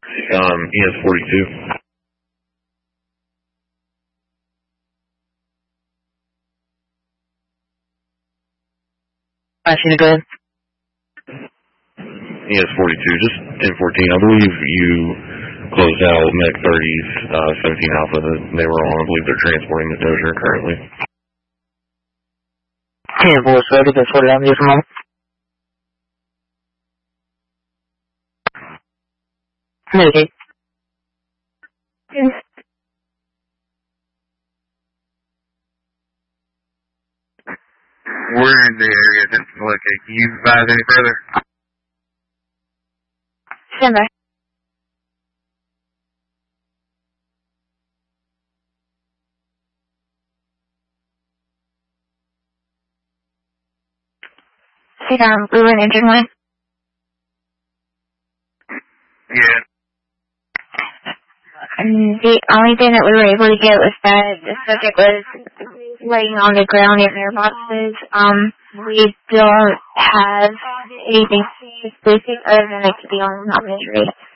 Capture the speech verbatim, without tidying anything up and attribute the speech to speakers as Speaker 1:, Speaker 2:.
Speaker 1: Um, E S forty-two.
Speaker 2: I see the good.
Speaker 1: E S forty-two, just ten fourteen. I believe you closed out Mech thirties, uh, seventeen Alpha that they were on. I believe they're transporting the Dozier currently.
Speaker 2: ten four, sir. Get that sorted out in just a moment. Medicaid.
Speaker 3: We're in the area. Just locate. Can you advise any further?
Speaker 4: Stand by. Sit down. We were in engine one.
Speaker 3: Yeah.
Speaker 4: And the only thing that we were able to get was that the subject was laying on the ground in their boxes. Um, we don't have anything specific other than it could be on not injury.